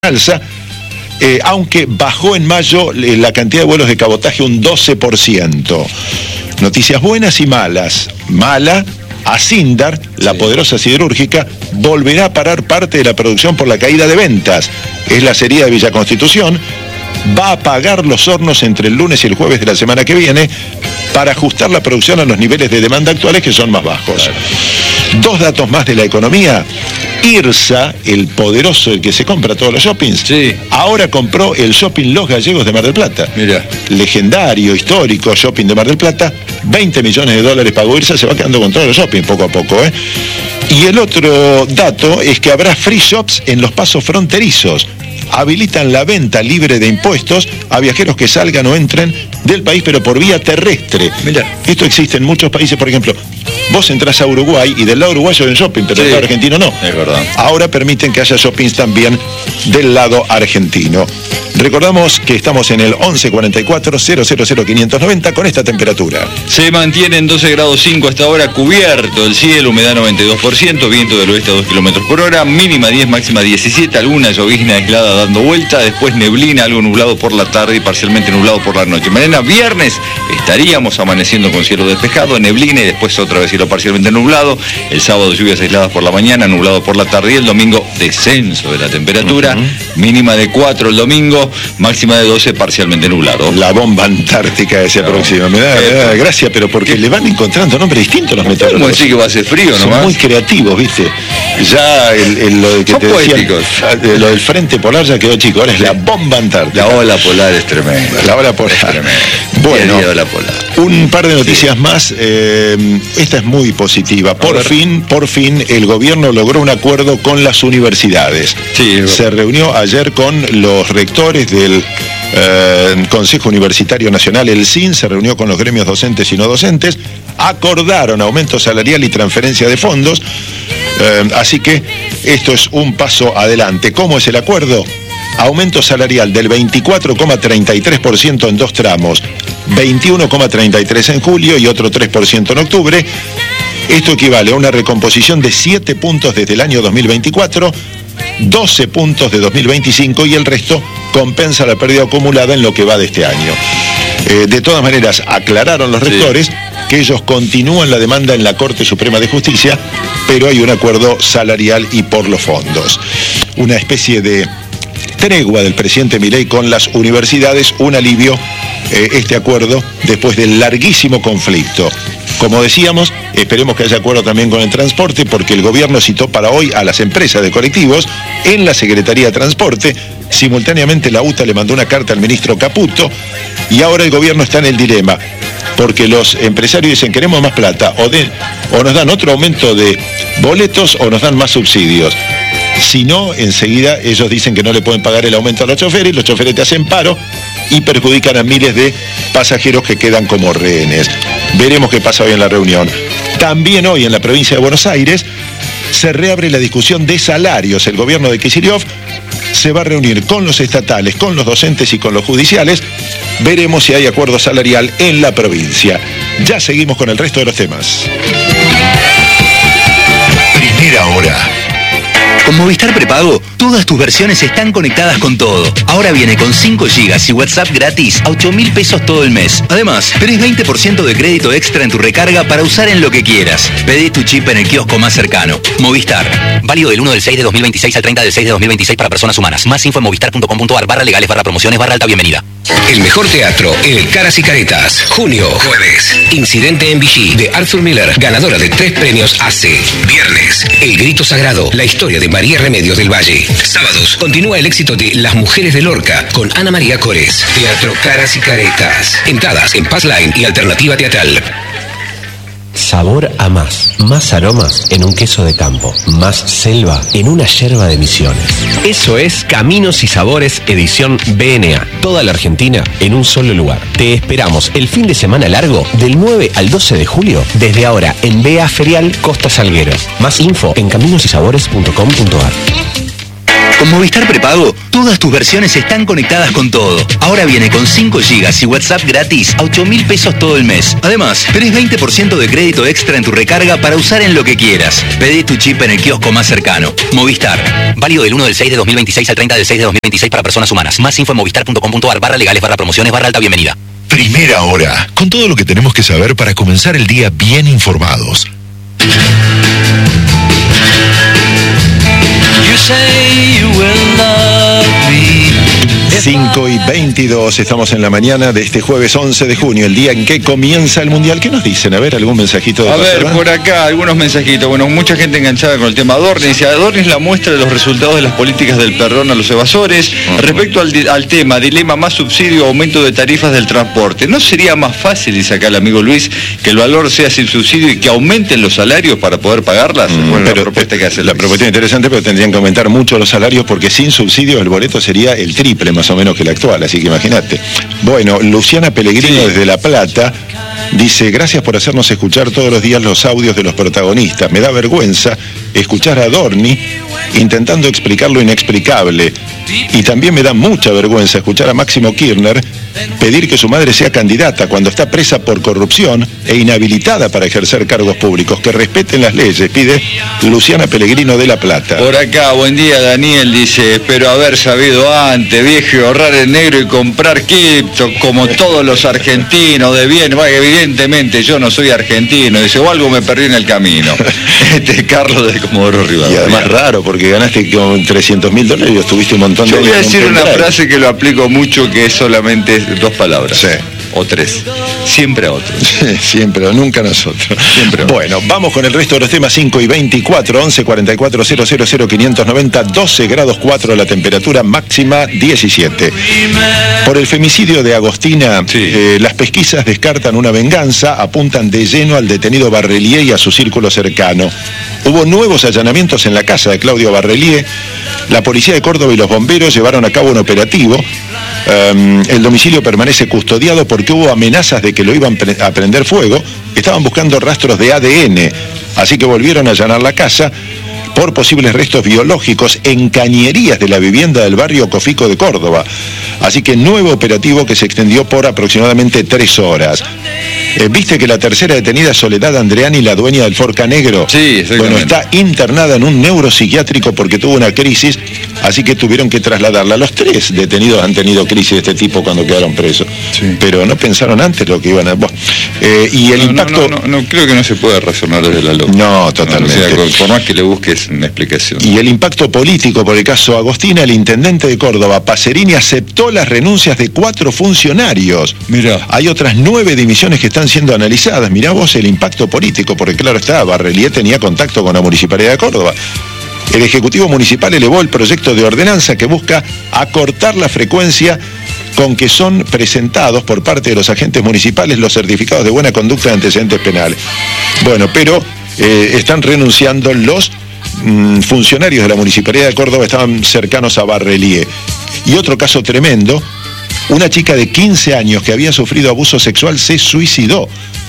alza, aunque bajó en mayo la cantidad de vuelos de cabotaje un 12%. Noticias buenas y malas. Mala, Asindar, la poderosa siderúrgica, volverá a parar parte de la producción por la caída de ventas. Es la acería de Villa Constitución. Va a apagar los hornos entre el lunes y el jueves de la semana que viene para ajustar la producción a los niveles de demanda actuales, que son más bajos. Claro. Dos datos más de la economía. IRSA, el poderoso, el que se compra todos los shoppings, ahora compró el shopping Los Gallegos de Mar del Plata. Mirá. Legendario, histórico shopping de Mar del Plata. $20 millones pagó IRSA, se va quedando con todos los shopping poco a poco. Y el otro dato es que habrá free shops en los pasos fronterizos. Habilitan la venta libre de impuestos a viajeros que salgan o entren del país, pero por vía terrestre. Mirá. Esto existe en muchos países. Por ejemplo, vos entrás a Uruguay y del lado uruguayo hay shopping, pero del lado argentino no. Es verdad. Ahora permiten que haya shoppings también del lado argentino. Recordamos que estamos en el 1144-000-590 con esta temperatura. Se mantiene en 12 grados 5 hasta ahora, cubierto el cielo, humedad 92%, viento del oeste a 2 kilómetros por hora, mínima 10, máxima 17, alguna llovizna aislada dando vuelta, después neblina, algo nublado por la tarde y parcialmente nublado por la noche. Mañana viernes estaríamos amaneciendo con cielo despejado, neblina y después otra vez cielo parcialmente nublado. El sábado lluvias aisladas por la mañana, nublado por la tarde, y el domingo descenso de la temperatura, mínima de 4 el domingo, máxima de 12, parcialmente nublado. La bomba antártica se aproxima. Me da gracia, pero porque le van encontrando nombres distintos los meteorólogos. ¿Cómo decir que va a ser frío nomás? Son muy creativos, ¿viste? Ya lo de que te decían, lo del frente polar ya quedó chico, ahora es la bomba antártica. La ola polar es tremenda. La ola polar es tremenda. Bueno, un par de noticias más. Esta es muy positiva. Por fin el gobierno logró un acuerdo con las universidades. Se reunió ayer con los rectores del Consejo Universitario Nacional, el CIN, se reunió con los gremios docentes y no docentes, acordaron aumento salarial y transferencia de fondos, así que esto es un paso adelante. ¿Cómo es el acuerdo? Aumento salarial del 24,33% en dos tramos, 21,33% en julio y otro 3% en octubre. Esto equivale a una recomposición de 7 puntos desde el año 2024, 12 puntos de 2025 y el resto compensa la pérdida acumulada en lo que va de este año. De todas maneras, aclararon los rectores que ellos continúan la demanda en la Corte Suprema de Justicia, pero hay un acuerdo salarial y por los fondos. Una especie de tregua del presidente Milei con las universidades, un alivio este acuerdo después del larguísimo conflicto. Como decíamos, esperemos que haya acuerdo también con el transporte, porque el gobierno citó para hoy a las empresas de colectivos en la Secretaría de Transporte. Simultáneamente la UTA le mandó una carta al ministro Caputo y ahora el gobierno está en el dilema, porque los empresarios dicen queremos más plata, o nos dan otro aumento de boletos o nos dan más subsidios. Si no, enseguida ellos dicen que no le pueden pagar el aumento a los choferes te hacen paro y perjudican a miles de pasajeros que quedan como rehenes. Veremos qué pasa hoy en la reunión. También hoy en la provincia de Buenos Aires se reabre la discusión de salarios. El gobierno de Kicillof se va a reunir con los estatales, con los docentes y con los judiciales. Veremos si hay acuerdo salarial en la provincia. Ya seguimos con el resto de los temas. Primera hora. Con Movistar Prepago, todas tus versiones están conectadas con todo. Ahora viene con 5 GB y WhatsApp gratis a 8.000 pesos todo el mes. Además, tenés 20% de crédito extra en tu recarga para usar en lo que quieras. Pedí tu chip en el kiosco más cercano. Movistar. Válido del 1 del 6 de 2026 al 30 del 6 de 2026 para personas humanas. Más info en movistar.com.ar/legales/promociones/alta bienvenida. El mejor teatro en el Caras y Caretas. Junio, jueves. Incidente en Vichy de Arthur Miller, ganadora de 3 premios AC. Viernes, El Grito Sagrado, la historia de María Remedios del Valle. Sábados, continúa el éxito de Las Mujeres de Lorca con Ana María Cores. Teatro Caras y Caretas. Entradas en Passline y Alternativa Teatral. Sabor a más. Más aromas en un queso de campo. Más selva en una yerba de Misiones. Eso es Caminos y Sabores edición BNA. Toda la Argentina en un solo lugar. Te esperamos el fin de semana largo del 9 al 12 de julio. Desde ahora en BA Ferial Costa Salguero. Más info en caminosysabores.com.ar. Con Movistar Prepago, todas tus versiones están conectadas con todo. Ahora viene con 5 GB y WhatsApp gratis a 8.000 pesos todo el mes. Además, tenés 20% de crédito extra en tu recarga para usar en lo que quieras. Pedí tu chip en el kiosco más cercano. Movistar. Válido del 1 del 6 de 2026 al 30 del 6 de 2026 para personas humanas. Más info en movistar.com.ar/legales/promociones/alta bienvenida. Primera hora, con todo lo que tenemos que saber para comenzar el día bien informados. 5:22, estamos en la mañana de este jueves 11 de junio, el día en que comienza el Mundial. ¿Qué nos dicen? A ver, algún mensajito de por acá, algunos mensajitos. Bueno, mucha gente enganchada con el tema Adornis. Adornis la muestra de los resultados de las políticas del perdón a los evasores. Respecto al tema, dilema más subsidio, aumento de tarifas del transporte. ¿No sería más fácil, dice acá el amigo Luis, que el valor sea sin subsidio y que aumenten los salarios para poder pagarlas? Bueno, pero, la propuesta que hace. La propuesta es interesante, pero tendrían que aumentar mucho los salarios porque sin subsidio el boleto sería el triple más o menos que el actual, así que imagínate. Bueno, Luciana Pellegrino desde La Plata dice: gracias por hacernos escuchar todos los días los audios de los protagonistas. Me da vergüenza escuchar a Adorni intentando explicar lo inexplicable. Y también me da mucha vergüenza escuchar a Máximo Kirchner pedir que su madre sea candidata cuando está presa por corrupción e inhabilitada para ejercer cargos públicos. Que respeten las leyes, pide Luciana Pellegrino de La Plata. Por acá, buen día, Daniel, dice: espero haber sabido antes, viejo, ahorrar en negro y comprar cripto como todos los argentinos de bien. Bueno, evidentemente yo no soy argentino, dice, o algo me perdí en el camino. Carlos de Comodoro Rivadavia. Y además raro, porque ganaste con $300.000 y estuviste un montón de años. Yo voy a decir una frase que lo aplico mucho, que es solamente 2 palabras. Sí. O 3. Siempre a otros. Siempre, o nunca nosotros. Siempre. Bueno, vamos con el resto de los temas. 5:24, 11:44 000 590, 12 grados 4 la temperatura, máxima 17. Por el femicidio de Agostina, las pesquisas descartan una venganza, apuntan de lleno al detenido Barrelier y a su círculo cercano. Hubo nuevos allanamientos en la casa de Claudio Barrelier. La policía de Córdoba y los bomberos llevaron a cabo un operativo. El domicilio permanece custodiado porque hubo amenazas de que lo iban a prender fuego. Estaban buscando rastros de ADN, así que volvieron a allanar la casa por posibles restos biológicos en cañerías de la vivienda del barrio Cofico de Córdoba. Así que nuevo operativo que se extendió por aproximadamente 3 horas. ¿Viste que la tercera detenida es Soledad Andreani, la dueña del Forca Negro? Sí, exactamente. Bueno, está internada en un neuropsiquiátrico porque tuvo una crisis, así que tuvieron que trasladarla. Los 3 detenidos han tenido crisis de este tipo cuando quedaron presos. Sí. Pero no pensaron antes lo que iban a... Bueno, y el impacto... No, creo que no se puede razonar desde la lógica. No, totalmente. O sea, por más que le busques una explicación. Y el impacto político por el caso Agostina, el intendente de Córdoba, Pacerini, aceptó las renuncias de 4 funcionarios. Mirá. Hay otras 9 dimisiones que están siendo analizadas. Mirá vos el impacto político, porque claro está, Barrelier tenía contacto con la Municipalidad de Córdoba. El Ejecutivo Municipal elevó el proyecto de ordenanza que busca acortar la frecuencia con que son presentados por parte de los agentes municipales los certificados de buena conducta de antecedentes penales. Bueno, pero están renunciando los funcionarios de la Municipalidad de Córdoba, estaban cercanos a Barrelier. Y otro caso tremendo, una chica de 15 años que había sufrido abuso sexual se suicidó.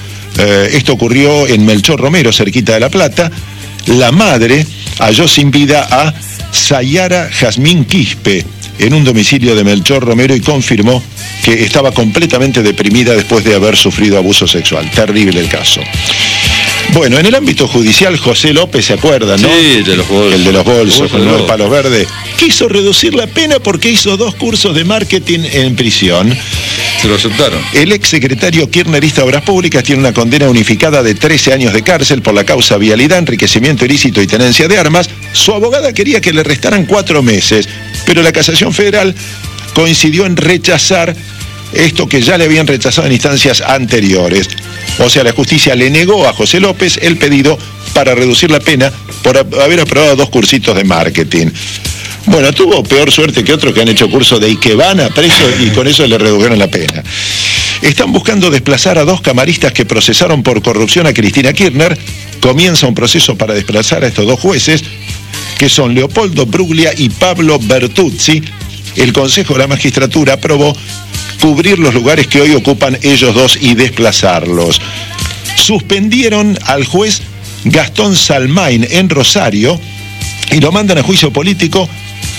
Esto ocurrió en Melchor Romero, cerquita de La Plata. La madre halló sin vida a Sayara Jazmín Quispe en un domicilio de Melchor Romero y confirmó que estaba completamente deprimida después de haber sufrido abuso sexual. Terrible el caso. Bueno, en el ámbito judicial, José López, ¿se acuerdan, no? Sí, de los bolsos. El de los bolsos, con los palos verdes. Quiso reducir la pena porque hizo 2 cursos de marketing en prisión. Se lo aceptaron. El exsecretario kirchnerista de Obras Públicas tiene una condena unificada de 13 años de cárcel por la causa vialidad, enriquecimiento ilícito y tenencia de armas. Su abogada quería que le restaran 4 meses, pero la Casación Federal coincidió en rechazar esto que ya le habían rechazado en instancias anteriores. O sea, la justicia le negó a José López el pedido para reducir la pena por haber aprobado 2 cursitos de marketing. Bueno, tuvo peor suerte que otros que han hecho curso de Ikebana preso y con eso le redujeron la pena. Están buscando desplazar a 2 camaristas que procesaron por corrupción a Cristina Kirchner. Comienza un proceso para desplazar a estos 2 jueces, que son Leopoldo Bruglia y Pablo Bertuzzi. El Consejo de la Magistratura aprobó cubrir los lugares que hoy ocupan ellos 2 y desplazarlos. Suspendieron al juez Gastón Salmain en Rosario y lo mandan a juicio político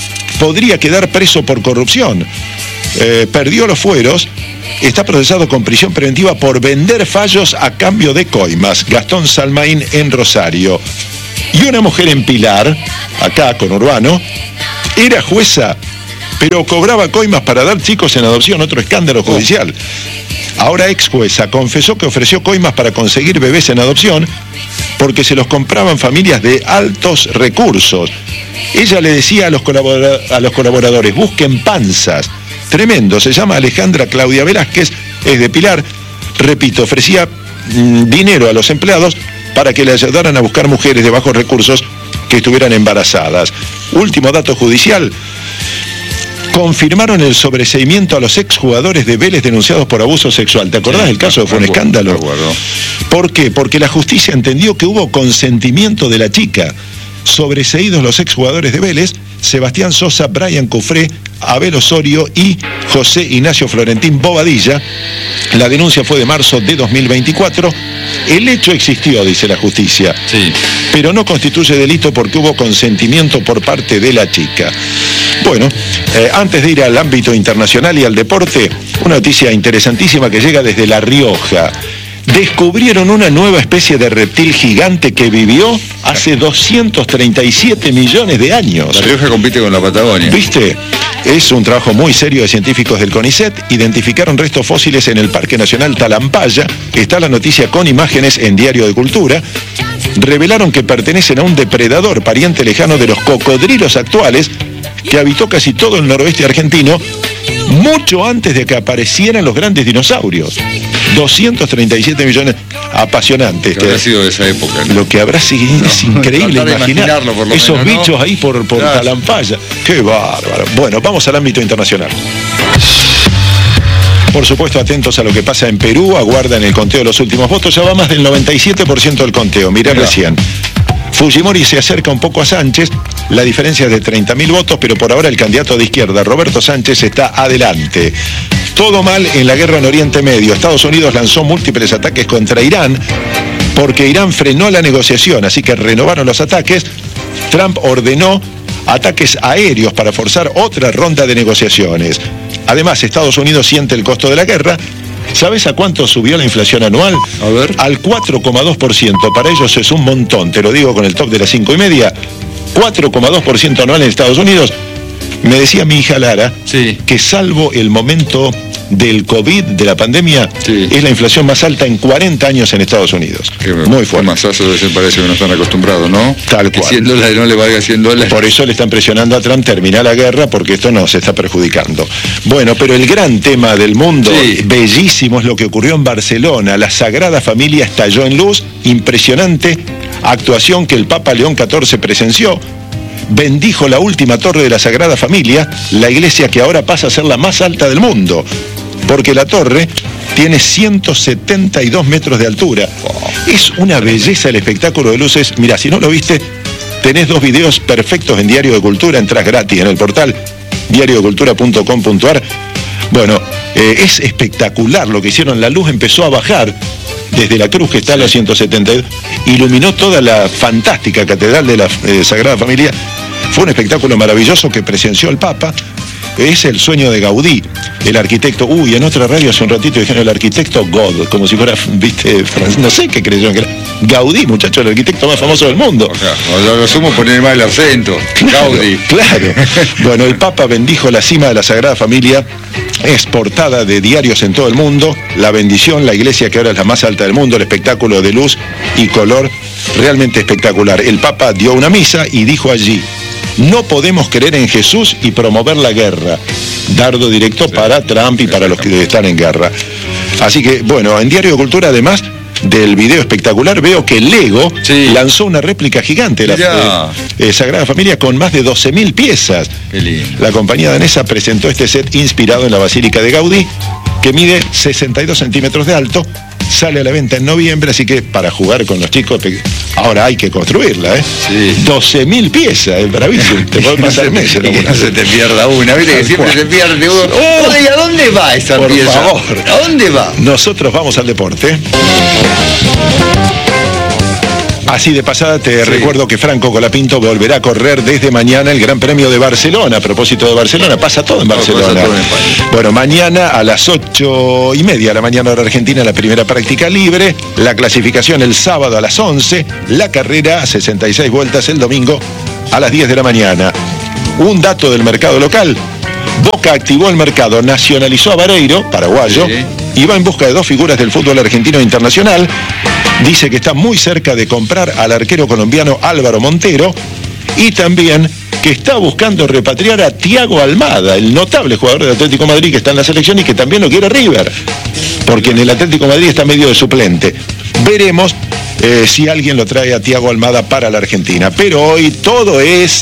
podría quedar preso por corrupción. Perdió los fueros, está procesado con prisión preventiva por vender fallos a cambio de coimas. Gastón Salmaín en Rosario. Y una mujer en Pilar, acá con Urbano, era jueza, pero cobraba coimas para dar chicos en adopción, otro escándalo judicial. Ahora ex jueza confesó que ofreció coimas para conseguir bebés en adopción porque se los compraban familias de altos recursos. Ella le decía a los colaboradores, busquen panzas. Tremendo, se llama Alejandra Claudia Velázquez, es de Pilar. Repito, ofrecía dinero a los empleados para que le ayudaran a buscar mujeres de bajos recursos que estuvieran embarazadas. Último dato judicial. Confirmaron el sobreseimiento a los exjugadores de Vélez denunciados por abuso sexual. ¿Te acordás del caso? Fue un escándalo. ¿Por qué? Porque la justicia entendió que hubo consentimiento de la chica. Sobreseídos los exjugadores de Vélez, Sebastián Sosa, Brian Cufré, Abel Osorio y José Ignacio Florentín Bobadilla. La denuncia fue de marzo de 2024. El hecho existió, dice la justicia, sí, pero no constituye delito porque hubo consentimiento por parte de la chica. Bueno, antes de ir al ámbito internacional y al deporte, una noticia interesantísima que llega desde La Rioja. Descubrieron una nueva especie de reptil gigante que vivió hace 237 millones de años. La Rioja compite con la Patagonia. ¿Viste? Es un trabajo muy serio de científicos del CONICET. Identificaron restos fósiles en el Parque Nacional Talampaya. Está la noticia con imágenes en Diario de Cultura. Revelaron que pertenecen a un depredador pariente lejano de los cocodrilos actuales que habitó casi todo el noroeste argentino mucho antes de que aparecieran los grandes dinosaurios. 237 millones, apasionante. Que habrá sido de esa época, ¿no? Lo que habrá sido es increíble imaginar esos menos, bichos, ¿no? Ahí por claro, Talampaya. ¡Qué bárbaro! Bueno, vamos al ámbito internacional. Por supuesto, atentos a lo que pasa en Perú, aguardan el conteo de los últimos votos, ya va más del 97% del conteo, mirá recién. Fujimori se acerca un poco a Sánchez, la diferencia es de 30.000 votos, pero por ahora el candidato de izquierda, Roberto Sánchez, está adelante. Todo mal en la guerra en Oriente Medio. Estados Unidos lanzó múltiples ataques contra Irán porque Irán frenó la negociación, así que renovaron los ataques. Trump ordenó ataques aéreos para forzar otra ronda de negociaciones. Además, Estados Unidos siente el costo de la guerra. ¿Sabes a cuánto subió la inflación anual? A ver. Al 4,2%. Para ellos es un montón, te lo digo con el top de las 5:30. 4,2% anual en Estados Unidos. Me decía mi hija Lara, sí, que salvo el momento del COVID, de la pandemia, sí, es la inflación más alta en 40 años en Estados Unidos. Muy fuerte. Masazo de ese parece que no están acostumbrados, ¿no? Tal cual. Que $100 no le valga $100. Por eso le están presionando a Trump, terminar la guerra, porque esto nos está perjudicando. Bueno, pero el gran tema del mundo, sí, bellísimo, es lo que ocurrió en Barcelona. La Sagrada Familia estalló en luz, impresionante actuación que el Papa León XIV presenció. Bendijo la última torre de la Sagrada Familia, la iglesia que ahora pasa a ser la más alta del mundo, porque la torre tiene 172 metros de altura. Es una belleza el espectáculo de luces. Mirá, si no lo viste, tenés 2 videos perfectos en Diario de Cultura, entras gratis en el portal diariodecultura.com.ar. Bueno, es espectacular lo que hicieron. La luz empezó a bajar desde la cruz que está a los 172, iluminó toda la fantástica catedral de la Sagrada Familia. Fue un espectáculo maravilloso que presenció el Papa. Es el sueño de Gaudí, el arquitecto. En otra radio hace un ratito dijeron el arquitecto God, como si fuera, viste, no sé qué creyeron que era. Gaudí, muchacho, el arquitecto más famoso del mundo. O lo sumo poner mal el acento. Claro, Gaudí. Claro. Bueno, el Papa bendijo la cima de la Sagrada Familia, es portada de diarios en todo el mundo. La bendición, la iglesia que ahora es la más alta del mundo, el espectáculo de luz y color, realmente espectacular. El Papa dio una misa y dijo allí: no podemos creer en Jesús y promover la guerra. Dardo directo para Trump y para los que están en guerra. Así que, bueno, en Diario de Cultura, además del video espectacular, veo que Lego lanzó una réplica gigante de la Sagrada Familia con más de 12.000 piezas. Qué lindo. La compañía danesa presentó este set inspirado en la Basílica de Gaudí, que mide 62 centímetros de alto. Sale a la venta en noviembre, así que para jugar con los chicos, ahora hay que construirla, ¿eh? Sí. 12.000 piezas, es bravísimo. Te puede pasar meses. No se te pierda una, viste que siempre se pierde uno. ¿Y a dónde va esa pieza? Por favor. ¿A dónde va? Nosotros vamos al deporte. Así de pasada te recuerdo que Franco Colapinto volverá a correr desde mañana el Gran Premio de Barcelona. A propósito de Barcelona, pasa todo en Barcelona. Pasa todo en España. Bueno, mañana a las 8:30 de la mañana hora argentina, la primera práctica libre. La clasificación el sábado a las 11. La carrera a 66 vueltas el domingo a las 10 de la mañana. Un dato del mercado local. Boca activó el mercado, nacionalizó a Vareiro, paraguayo, y va en busca de dos figuras del fútbol argentino e internacional. Dice que está muy cerca de comprar al arquero colombiano Álvaro Montero y también que está buscando repatriar a Thiago Almada, el notable jugador del Atlético de Madrid que está en la selección y que también lo quiere River, porque en el Atlético de Madrid está medio de suplente. Veremos si alguien lo trae a Thiago Almada para la Argentina. Pero hoy todo es